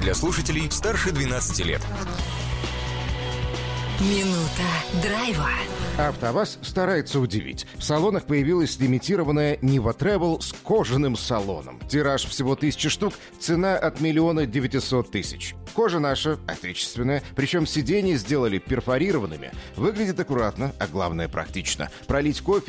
для слушателей старше 12 лет. Минута драйва. АвтоВАЗ старается удивить. В салонах появилась лимитированная Niva Travel с кожаным салоном. Тираж всего 1000 штук, цена от 1 900 000. Кожа наша, отечественная, причем сиденья сделали перфорированными. Выглядит аккуратно, а главное практично. Пролить кофе